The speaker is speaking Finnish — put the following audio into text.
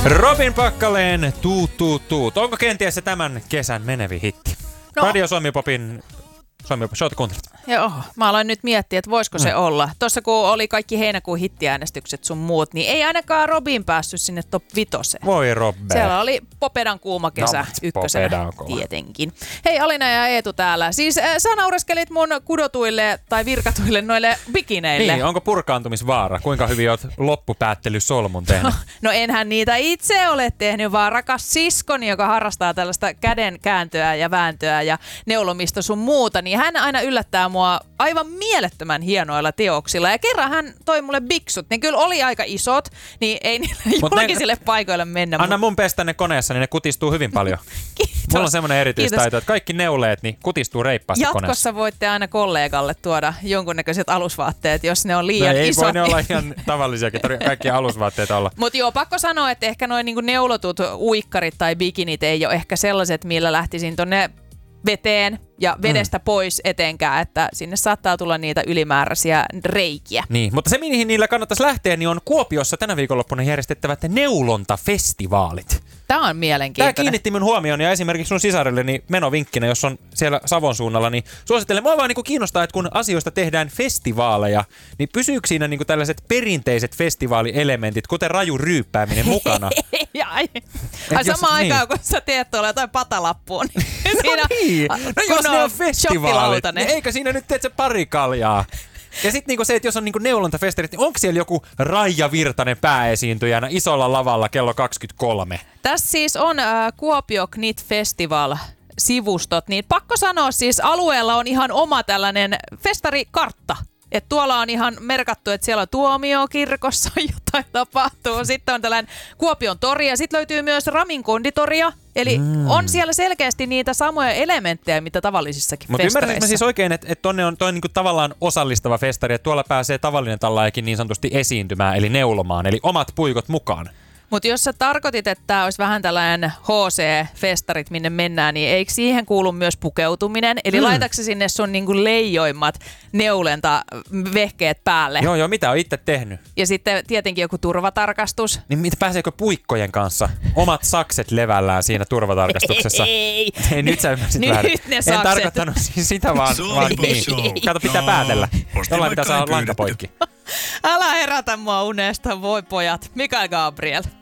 Robin Packaleen tuut. Onko kenties se tämän kesän menevi hitti? No. Radio Suomi-popin Short Kuuntelut. Joo, mä aloin nyt miettiä, että voisiko se olla. Tuossa kun oli kaikki heinäkuun hittiäänestykset sun muut, niin ei ainakaan Robin päässyt sinne top 5. Voi Robbe. Siellä oli Popedan kuuma kesä ykkösenä tietenkin. Hei, Alina ja Eetu täällä. Siis sä naureskelit mun kudotuille tai virkatuille noille bikineille. Niin, onko purkaantumisvaara? Kuinka hyvin oot loppupäättelysolmun tehnyt? No enhän niitä itse ole tehnyt, vaan rakas siskoni, joka harrastaa tällaista käden kääntöä ja vääntöä ja neulomista sun muuta, niin hän aina yllättää mua aivan mielettömän hienoilla teoksilla. Ja kerran hän toi mulle biksut. Ne kyllä oli aika isot, niin ei niille julkisille paikoille mennä. Anna mun pestä ne koneessa, niin ne kutistuu hyvin paljon. Kiitos. Mulla on semmoinen erityistaito, että kaikki neuleet niin kutistuu reippaasti koneessa. Jatkossa voitte aina kollegalle tuoda jonkunnäköiset alusvaatteet, jos ne on liian isot. Ei voi ne olla ihan tavallisiakin, kaikki alusvaatteet olla. Mutta joo, pakko sanoa, että ehkä noin niinku neulotut uikkarit tai bikinit ei ole ehkä sellaiset, millä lähtisin tonne veteen ja vedestä pois etenkään, että sinne saattaa tulla niitä ylimääräisiä reikiä. Niin, mutta se mihin niillä kannattaisi lähteä, niin on Kuopiossa tänä viikonloppuna järjestettävät neulontafestivaalit. Tämä on mielenkiintoinen. Tämä kiinnitti mun huomioon ja esimerkiksi sun sisarelleni menovinkkinä, jos on siellä Savon suunnalla, niin suosittelen. Mua vaan kiinnostaa, että kun asioista tehdään festivaaleja, niin pysyykö siinä tällaiset perinteiset festivaalielementit, kuten raju ryyppääminen mukana? Samaan aikaan, kun sä teet tuolla jotain patalappua, niin siinä no jos ne on festivaalit, niin eikä siinä nyt teet se pari kaljaa. Ja sitten se, että jos on neulontafestarit, niin onko siellä joku Raija Virtanen pääesiintyjänä isolla lavalla kello 23? Tässä siis on Kuopio Knit Festival sivustot, niin pakko sanoa siis alueella on ihan oma tällainen festarikartta. Että tuolla on ihan merkattu, että siellä on Tuomiokirkossa jotain tapahtuu. Sitten on tällainen Kuopion tori ja sitten löytyy myös Ramin konditoria. Eli on siellä selkeästi niitä samoja elementtejä, mitä tavallisissakin festareissa. Mutta ymmärrätkö siis oikein, että tonne on tavallaan osallistava festari, että tuolla pääsee tavallinen tallaajakin niin sanotusti esiintymään, eli neulomaan, eli omat puikot mukaan? Mutta jos sä tarkoitit, että tämä olisi vähän tällainen HC-festarit, minne mennään, niin eikö siihen kuulu myös pukeutuminen? Eli laitatko sinne sun leijoimmat neulentavehkeet päälle? Joo, mitä on itse tehnyt? Ja sitten tietenkin joku turvatarkastus. Niin pääseekö puikkojen kanssa? Omat sakset levällään siinä turvatarkastuksessa. Ei. Nyt sä ymmärsit väärin. Ne sakset. En tarkoittanut siis sitä vaan niin. Kato, pitää päätellä. Jollain pitää saada lanka poikki. Älä herätä mua unesta, voi pojat. Mikael Gabriel.